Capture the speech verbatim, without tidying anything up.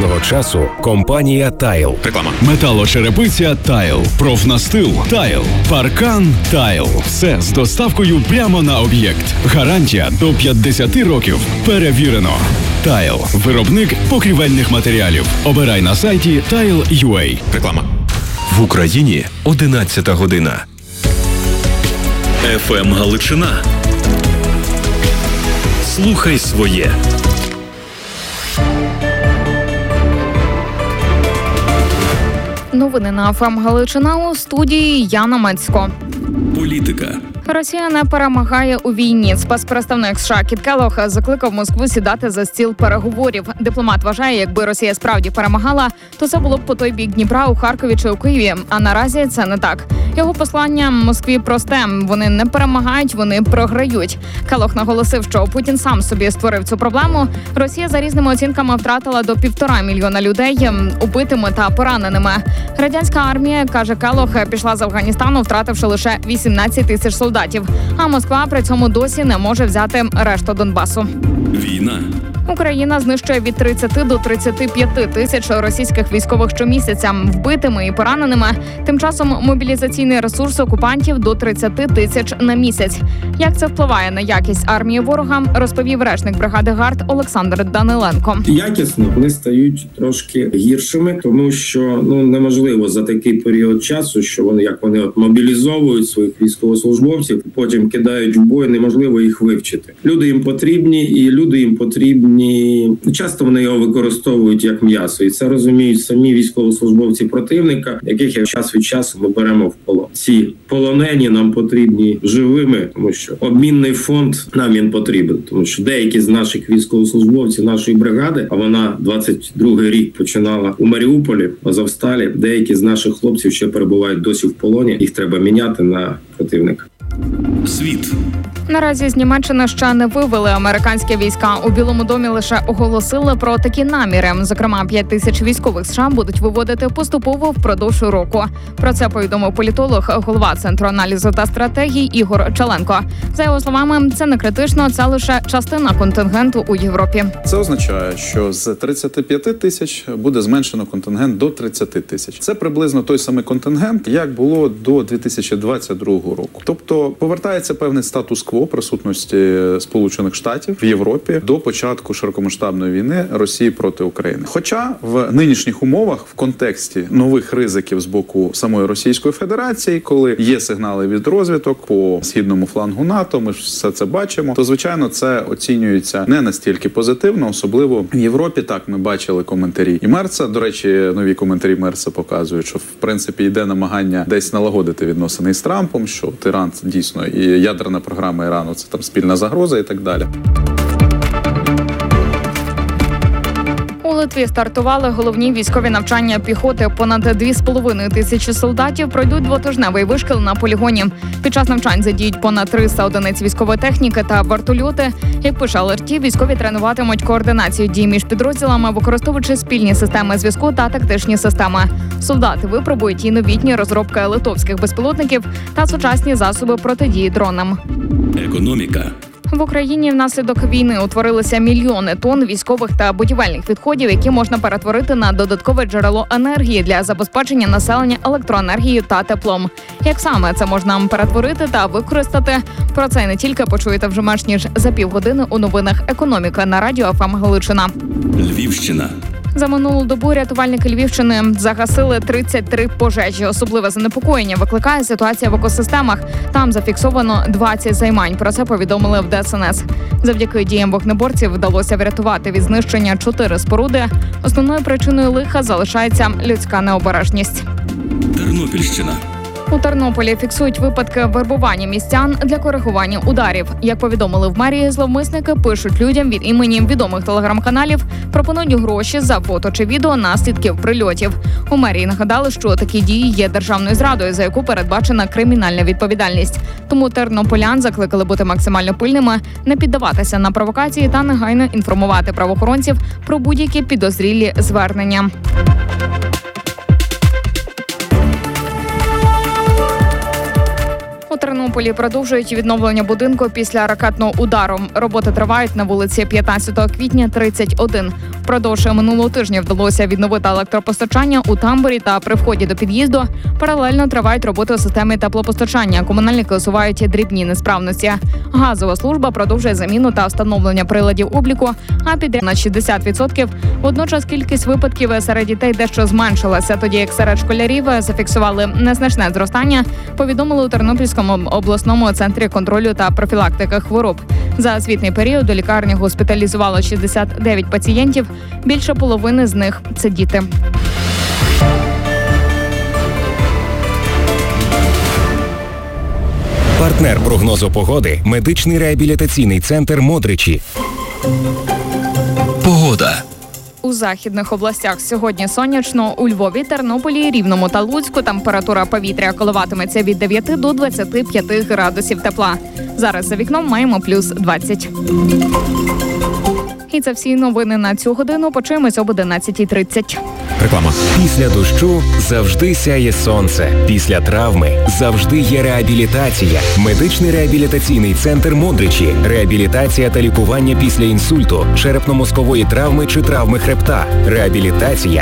історичного часу компанія «Тайл». Реклама. Металошерепиця «Тайл», профнастил «Тайл», паркан «Тайл». Все з доставкою прямо на об'єкт. Гарантія до п'ятдесят років. Перевірено. «Тайл» – виробник покрівельних матеріалів. Обирай на сайті тайл крапка ю а. Реклама. В Україні одинадцята година. еф ем Галичина. Слухай своє. Новини на еф ем Галичина, у студії Яна Мецько. Політика. Росія не перемагає у війні. Спецпредставник США Кіт Келлог закликав Москву сідати за стіл переговорів. Дипломат вважає, якби Росія справді перемагала, то це було б по той бік Дніпра, у Харкові чи у Києві. А наразі це не так. Його послання Москві просте. Вони не перемагають, вони програють. Келлог наголосив, що Путін сам собі створив цю проблему. Росія за різними оцінками втратила до півтора мільйона людей убитими та пораненими. Радянська армія, каже Келлог, пішла з Афганістану, втративши лише вісімнадцять тисяч солдатів. А Москва при цьому досі не може взяти решту Донбасу. Війна. Україна знищує від тридцяти до тридцяти п'яти тисяч російських військових щомісяця, вбитими і пораненими. Тим часом мобілізаційний ресурс окупантів до тридцяти тисяч на місяць. Як це впливає на якість армії ворога, розповів речник бригади ГАРД Олександр Даниленко. Якісно вони стають трошки гіршими, тому що ну неможливо за такий період часу, що вони як вони от мобілізовують своїх військовослужбовців, потім кидають в бой, неможливо їх вивчити. Люди їм потрібні, і люди їм потрібні. Часто вони його використовують як м'ясо, і це розуміють самі військовослужбовці противника, яких час від часу ми беремо в полон. Ці полонені нам потрібні живими, тому що обмінний фонд нам він потрібен, тому що деякі з наших військовослужбовців нашої бригади, а вона двадцять другий рік починала у Маріуполі, Азовсталі, деякі з наших хлопців ще перебувають досі в полоні, їх треба міняти на противника. Світ. Наразі з Німеччини ще не вивели американські війська. У Білому домі лише оголосили про такі наміри. Зокрема, п'ять тисяч військових США будуть виводити поступово впродовж року. Про це повідомив політолог, голова Центру аналізу та стратегій Ігор Чаленко. За його словами, це не критично, це лише частина контингенту у Європі. Це означає, що з тридцяти п'яти тисяч буде зменшено контингент до тридцяти тисяч. Це приблизно той самий контингент, як було до дві тисячі двадцять другого року. Тобто повертається певний статус-кво присутності Сполучених Штатів в Європі до початку широкомасштабної війни Росії проти України. Хоча в нинішніх умовах, в контексті нових ризиків з боку самої Російської Федерації, коли є сигнали від розвідок по східному флангу НАТО, ми ж все це бачимо, то, звичайно, це оцінюється не настільки позитивно, особливо в Європі. Так, ми бачили коментарі і Мерца. До речі, нові коментарі Мерца показують, що, в принципі, йде намагання десь налагодити відносини із Трампом, що Іран дійсно і ядерна програма Ірану – це там спільна загроза і так далі. У Литві стартували головні військові навчання піхоти. Понад дві з половиною тисячі солдатів пройдуть двотижневий вишкіл на полігоні. Під час навчань задіють понад триста одиниць військової техніки та вертольоти. Як пише Алерті, військові тренуватимуть координацію дій між підрозділами, використовуючи спільні системи зв'язку та тактичні системи. Солдати випробують і новітні розробки литовських безпілотників та сучасні засоби протидії дронам. Економіка. В Україні внаслідок війни утворилися мільйони тонн військових та будівельних відходів, які можна перетворити на додаткове джерело енергії для забезпечення населення електроенергією та теплом. Як саме це можна перетворити та використати? Про це не тільки почуєте вже менш ніж за півгодини у новинах «Економіка» на радіо еф ем Галичина. Львівщина. За минулу добу рятувальники Львівщини загасили тридцять три пожежі. Особливе занепокоєння викликає ситуація в екосистемах. Там зафіксовано двадцять займань. Про це повідомили в де ес ен ес. Завдяки діям вогнеборців вдалося врятувати від знищення чотири споруди. Основною причиною лиха залишається людська необережність. Тернопільщина. У Тернополі фіксують випадки вербування містян для коригування ударів. Як повідомили в мерії, зловмисники пишуть людям від імені відомих телеграм-каналів, пропонують гроші за фото чи відео наслідків прильотів. У мерії нагадали, що такі дії є державною зрадою, за яку передбачена кримінальна відповідальність. Тому тернополян закликали бути максимально пильними, не піддаватися на провокації та негайно інформувати правоохоронців про будь-які підозрілі звернення. У Тернополі продовжують відновлення будинку після ракетного удару. Роботи тривають на вулиці п'ятнадцятого квітня, тридцять один. Впродовж минулого тижня вдалося відновити електропостачання у тамбурі та при вході до під'їзду. Паралельно тривають роботи у системі теплопостачання. Комунальники усувають дрібні несправності. Газова служба продовжує заміну та встановлення приладів обліку, а піде на шістдесят відсотків. Водночас кількість випадків серед дітей дещо зменшилася, тоді як серед школярів зафіксували незначне зростання, повідомили у Тернопільському обласному центрі контролю та профілактики хвороб. За освітній період до лікарні госпіталізувало шістдесят дев'ять пацієнтів, більше половини з них – це діти. Партнер прогнозу погоди – медичний реабілітаційний центр «Модричі». Погода. У західних областях сьогодні сонячно, у Львові, Тернополі, Рівному та Луцьку температура повітря коливатиметься від дев'яти до двадцяти п'яти градусів тепла. Зараз за вікном маємо плюс двадцять. І це всі новини на цю годину. Почуємось об одинадцятій тридцять. Реклама. Після дощу завжди сяє сонце. Після травми завжди є реабілітація. Медичний реабілітаційний центр «Модричі». Реабілітація та лікування після інсульту, черепно-мозкової травми чи травми хребта. Реабілітація